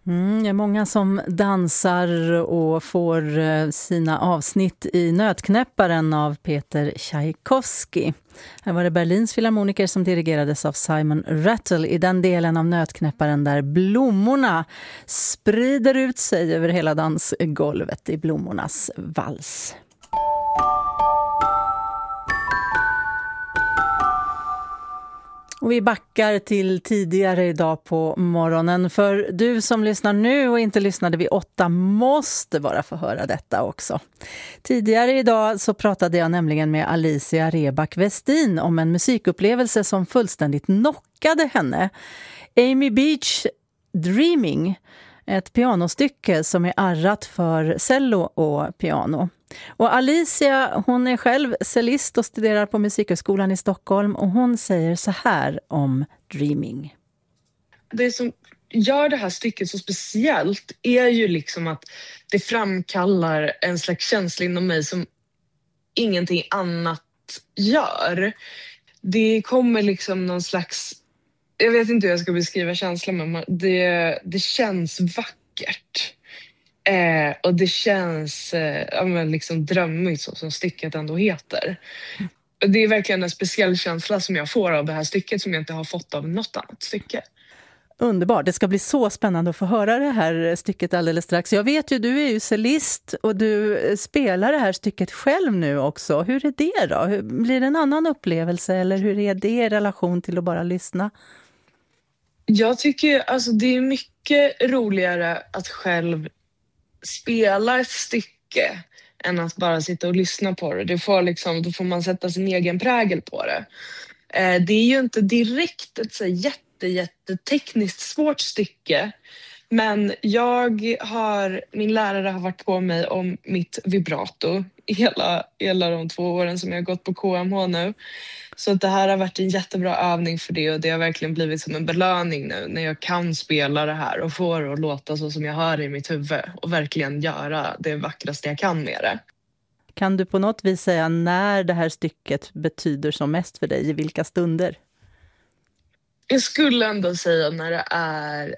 Det är många som dansar och får sina avsnitt i Nötknäpparen av Peter Tchaikovsky. Här var det Berlins filharmoniker som dirigerades av Simon Rattle i den delen av Nötknäpparen där blommorna sprider ut sig över hela dansgolvet i blommornas vals. Och vi backar till tidigare idag på morgonen. För du som lyssnar nu och inte lyssnade vid 8 måste bara få höra detta också. Tidigare idag så pratade jag nämligen med Alicia Reback Westin om en musikupplevelse som fullständigt knockade henne. Amy Beach Dreaming, ett pianostycke som är arrat för cello och piano. Och Alicia, hon är själv cellist och studerar på Musikhögskolan i Stockholm och hon säger så här om Dreaming. Det som gör det här stycket så speciellt är ju liksom att det framkallar en slags känsla inom mig som ingenting annat gör. Det kommer liksom någon slags, jag vet inte hur jag ska beskriva känslan, men det känns vackert. Och det känns liksom drömmigt så som stycket ändå heter. Det är verkligen en speciell känsla som jag får av det här stycket som jag inte har fått av något annat stycke. Underbart, det ska bli så spännande att få höra det här stycket alldeles strax. Jag vet ju, du är ju cellist och du spelar det här stycket själv nu också. Hur är det då? Blir det en annan upplevelse eller hur är det i relation till att bara lyssna? Jag tycker alltså det är mycket roligare att själv spela ett stycke än att bara sitta och lyssna på det. Då får man sätta sin egen prägel på det. Det är ju inte direkt ett så jättetekniskt svårt stycke. Men min lärare har varit på mig om mitt vibrato hela de 2 åren som jag har gått på KMH nu. Så att det här har varit en jättebra övning för det och det har verkligen blivit som en belöning nu när jag kan spela det här och få det att låta så som jag hör i mitt huvud och verkligen göra det vackraste jag kan med det. Kan du på något vis säga när det här stycket betyder som mest för dig, i vilka stunder? Jag skulle ändå säga när det är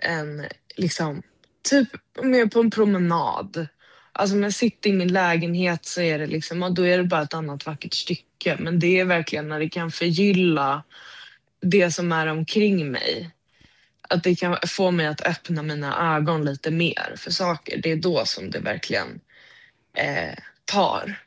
typ mer på en promenad. Alltså när jag sitter i min lägenhet så är det då är det bara ett annat vackert stycke. Men det är verkligen när det kan förgylla det som är omkring mig. Att det kan få mig att öppna mina ögon lite mer för saker. Det är då som det verkligen tar.